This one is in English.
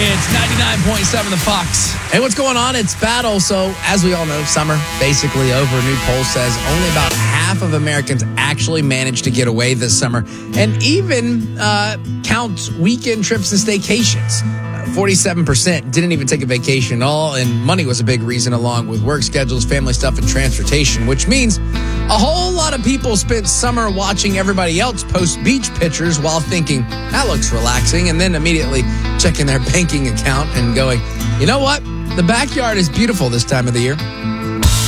It's 99.7 The Fox. Hey, what's going on? It's Battle. So, as we all know, summer basically over. A new poll says only about half of Americans actually managed to get away this summer, and even counts weekend trips and staycations. 47% didn't even take a vacation at all, and money was a big reason, along with work schedules, family stuff, and transportation, which means a whole lot of people spent summer watching everybody else post beach pictures while thinking, that looks relaxing, and then immediately checking their banking account and going, you know what? The backyard is beautiful this time of the year.